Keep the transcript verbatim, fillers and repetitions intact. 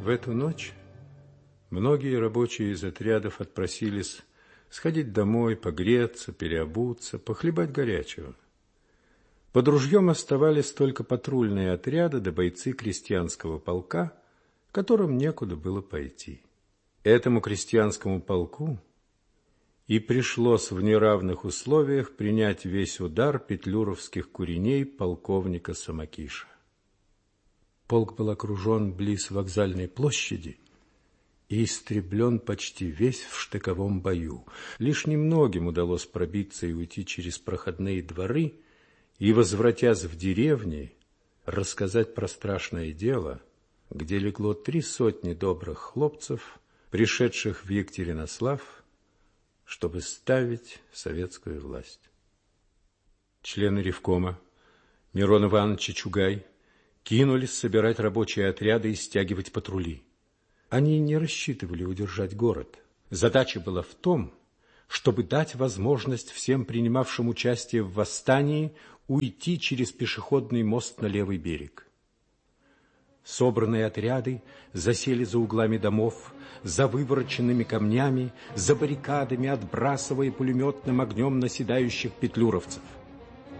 В эту ночь многие рабочие из отрядов отпросились сходить домой, погреться, переобуться, похлебать горячего. Под ружьем оставались только патрульные отряды да бойцы крестьянского полка, которым некуда было пойти. Этому крестьянскому полку и пришлось в неравных условиях принять весь удар петлюровских куреней полковника Самокиша. Полк был окружен близ вокзальной площади и истреблен почти весь в штыковом бою. Лишь немногим удалось пробиться и уйти через проходные дворы и, возвратясь в деревни, рассказать про страшное дело, где легло три сотни добрых хлопцев, пришедших в Екатеринослав, чтобы ставить советскую власть. Члены ревкома Мирон Иванович и Чугай кинулись собирать рабочие отряды и стягивать патрули. Они не рассчитывали удержать город. Задача была в том, чтобы дать возможность всем принимавшим участие в восстании уйти через пешеходный мост на левый берег. Собранные отряды засели за углами домов, за вывороченными камнями, за баррикадами, отбрасывая пулеметным огнем наседающих петлюровцев.